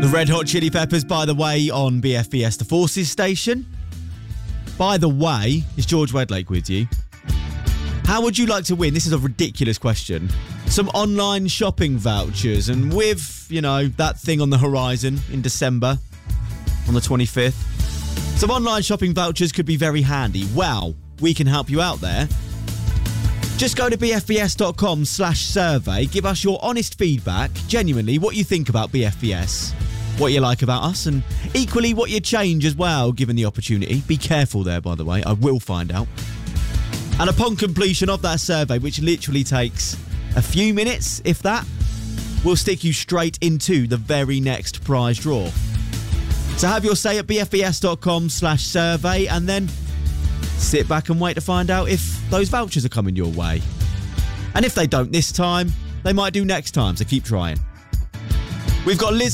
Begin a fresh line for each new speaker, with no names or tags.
The Red Hot Chili Peppers, by the way, on BFBS The Forces station. By the way, is George Wedlake with you? How would you like to win? This is a ridiculous question. Some online shopping vouchers, and with, that thing on the horizon in December, on the 25th, some online shopping vouchers could be very handy. Well, we can help you out there. Just go to bfbs.com/survey, give us your honest feedback, genuinely, what you think about BFBS, what you like about us, and equally what you change as well, given the opportunity. Be careful there, by the way, I will find out. And upon completion of that survey, which literally takes a few minutes, if that, we'll stick you straight into the very next prize draw. So have your say at bfbs.com/survey, and then sit back and wait to find out if those vouchers are coming your way. And if they don't this time, they might do next time, so keep trying. We've got Liz